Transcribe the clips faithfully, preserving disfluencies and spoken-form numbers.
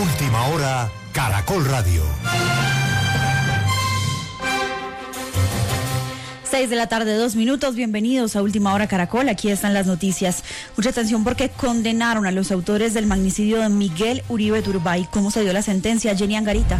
Última Hora, Caracol Radio. Seis de la tarde, dos minutos. Bienvenidos a Última Hora Caracol. Aquí están las noticias. Mucha atención porque condenaron a los autores del magnicidio de Miguel Uribe Turbay. ¿Cómo se dio la sentencia? Jenny Angarita.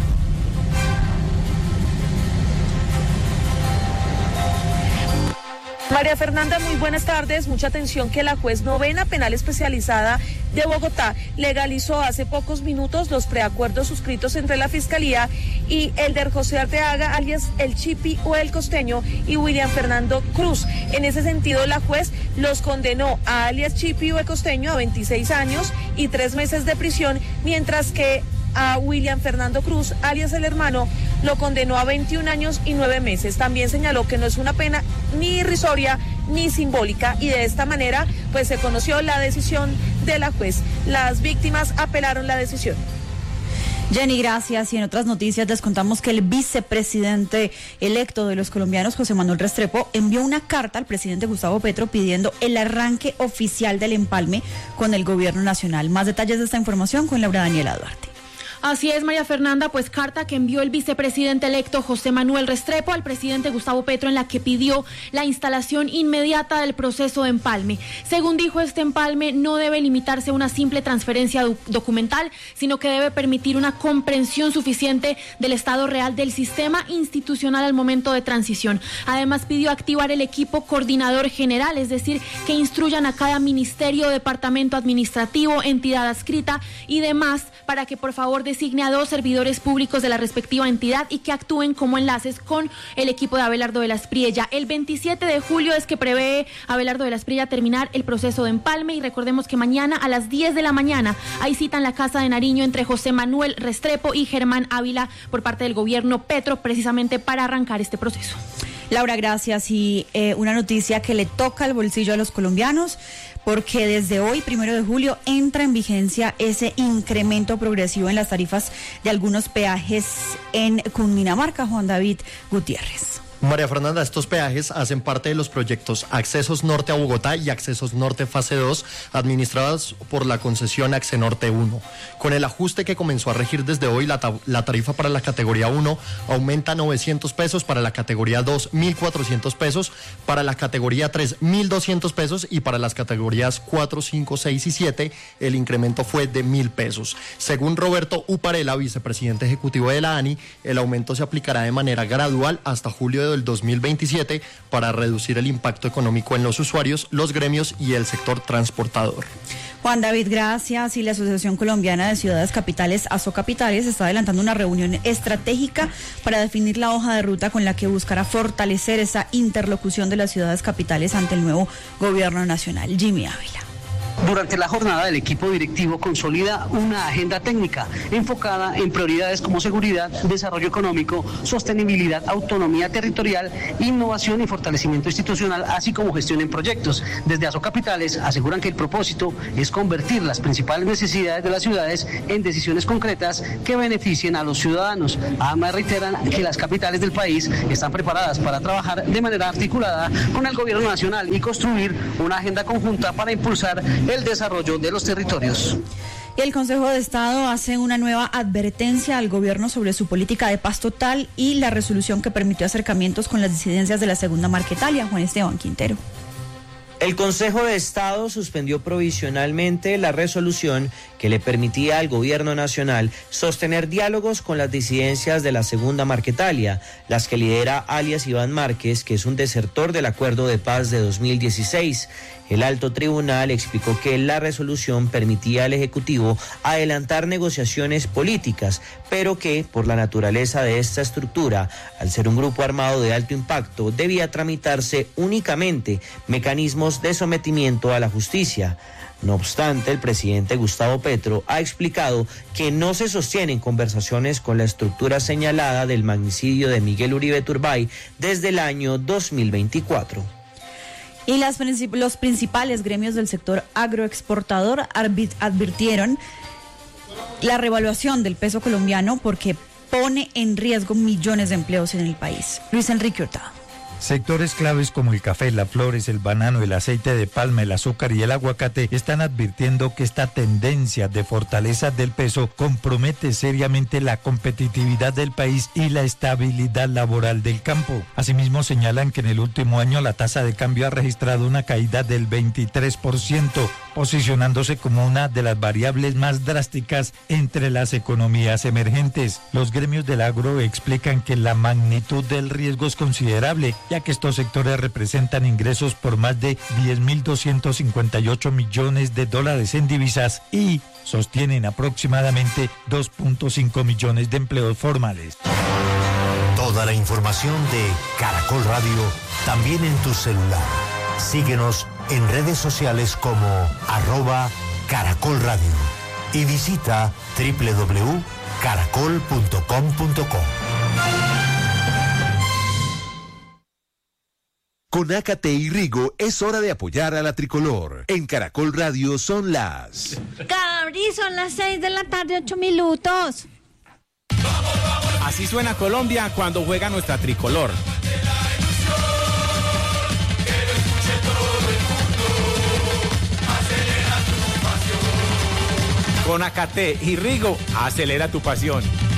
María Fernanda, muy buenas tardes. Mucha atención que la juez novena penal especializada de Bogotá legalizó hace pocos minutos los preacuerdos suscritos entre la Fiscalía y Elder José Arteaga, alias El Chipi o El Costeño, y William Fernando Cruz. En ese sentido, la juez los condenó a alias Chipi o El Costeño a veintiséis años y tres meses de prisión, mientras que a William Fernando Cruz, alias El Hermano, lo condenó a veintiún años y nueve meses. También señaló que no es una pena ni irrisoria ni simbólica, y de esta manera pues se conoció la decisión de la juez. Las víctimas apelaron la decisión. Jenny, gracias. Y en otras noticias les contamos que el vicepresidente electo de los colombianos, José Manuel Restrepo, envió una carta al presidente Gustavo Petro pidiendo el arranque oficial del empalme con el gobierno nacional. Más detalles de esta información con Laura Daniela Duarte. Así es, María Fernanda, pues carta que envió el vicepresidente electo José Manuel Restrepo al presidente Gustavo Petro, en la que pidió la instalación inmediata del proceso de empalme. Según dijo, este empalme no debe limitarse a una simple transferencia do- documental, sino que debe permitir una comprensión suficiente del estado real del sistema institucional al momento de transición. Además, pidió activar el equipo coordinador general, es decir, que instruyan a cada ministerio, departamento administrativo, entidad adscrita y demás, para que por favor designe a dos servidores públicos de la respectiva entidad y que actúen como enlaces con el equipo de Abelardo de la Espriella. El veintisiete de julio es que prevé Abelardo de la Espriella terminar el proceso de empalme, y recordemos que mañana a las diez de la mañana hay cita en la Casa de Nariño entre José Manuel Restrepo y Germán Ávila por parte del gobierno Petro, precisamente para arrancar este proceso. Laura, gracias. Y eh, una noticia que le toca al bolsillo a los colombianos, porque desde hoy, primero de julio, entra en vigencia ese incremento progresivo en las tarifas de algunos peajes en Cundinamarca. Juan David Gutiérrez. María Fernanda, estos peajes hacen parte de los proyectos Accesos Norte a Bogotá y Accesos Norte Fase dos, administrados por la concesión Accenorte uno. Con el ajuste que comenzó a regir desde hoy, la, ta- la tarifa para la categoría uno aumenta a novecientos pesos, para la categoría dos, mil cuatrocientos pesos, para la categoría tres, mil doscientos pesos, y para las categorías cuatro, cinco, seis y siete, el incremento fue de mil pesos. Según Roberto Uparela, vicepresidente ejecutivo de la ANI, el aumento se aplicará de manera gradual hasta julio de del dos mil veintisiete para reducir el impacto económico en los usuarios, los gremios y el sector transportador. Juan David, gracias. Y la Asociación Colombiana de Ciudades Capitales, Asocapitales, está adelantando una reunión estratégica para definir la hoja de ruta con la que buscará fortalecer esa interlocución de las ciudades capitales ante el nuevo gobierno nacional. Jimmy Ávila. Durante la jornada, el equipo directivo consolida una agenda técnica enfocada en prioridades como seguridad, desarrollo económico, sostenibilidad, autonomía territorial, innovación y fortalecimiento institucional, así como gestión en proyectos. Desde Asocapitales aseguran que el propósito es convertir las principales necesidades de las ciudades en decisiones concretas que beneficien a los ciudadanos. Además, reiteran que las capitales del país están preparadas para trabajar de manera articulada con el gobierno nacional y construir una agenda conjunta para impulsar el desarrollo de los territorios. El Consejo de Estado hace una nueva advertencia al gobierno sobre su política de paz total y la resolución que permitió acercamientos con las disidencias de la Segunda Marquetalia. Juan Esteban Quintero. El Consejo de Estado suspendió provisionalmente la resolución que le permitía al gobierno nacional sostener diálogos con las disidencias de la Segunda Marquetalia, las que lidera alias Iván Márquez, que es un desertor del Acuerdo de Paz de dos mil dieciséis. El alto tribunal explicó que la resolución permitía al Ejecutivo adelantar negociaciones políticas, pero que, por la naturaleza de esta estructura, al ser un grupo armado de alto impacto, debía tramitarse únicamente mecanismos de sometimiento a la justicia. No obstante, el presidente Gustavo Petro ha explicado que no se sostienen conversaciones con la estructura señalada del magnicidio de Miguel Uribe Turbay desde el año dos mil veinticuatro. Y las, los principales gremios del sector agroexportador advirtieron la revaluación del peso colombiano porque pone en riesgo millones de empleos en el país. Luis Enrique Hurtado. Sectores claves como el café, las flores, el banano, el aceite de palma, el azúcar y el aguacate están advirtiendo que esta tendencia de fortaleza del peso compromete seriamente la competitividad del país y la estabilidad laboral del campo. Asimismo, señalan que en el último año la tasa de cambio ha registrado una caída del veintitrés por ciento, posicionándose como una de las variables más drásticas entre las economías emergentes. Los gremios del agro explican que la magnitud del riesgo es considerable, ya que estos sectores representan ingresos por más de diez mil doscientos cincuenta y ocho millones de dólares en divisas y sostienen aproximadamente dos punto cinco millones de empleos formales. Toda la información de Caracol Radio también en tu celular. Síguenos en redes sociales como arroba Caracol Radio y visita doble u doble u doble u punto caracol punto com punto co. Con Ácate y Rigo es hora de apoyar a la tricolor. En Caracol Radio son las... Cabri, son las seis de la tarde, ocho minutos. Así suena Colombia cuando juega nuestra tricolor. Con Ácate y Rigo, acelera tu pasión.